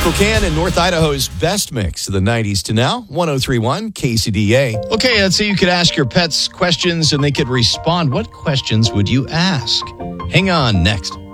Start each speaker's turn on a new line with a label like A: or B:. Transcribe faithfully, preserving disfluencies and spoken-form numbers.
A: Spokane and North Idaho's best mix of the nineties to now, one oh three point one K C D A.
B: Okay, let's say you could ask your pets questions and they could respond. What questions would you ask? Hang on, next.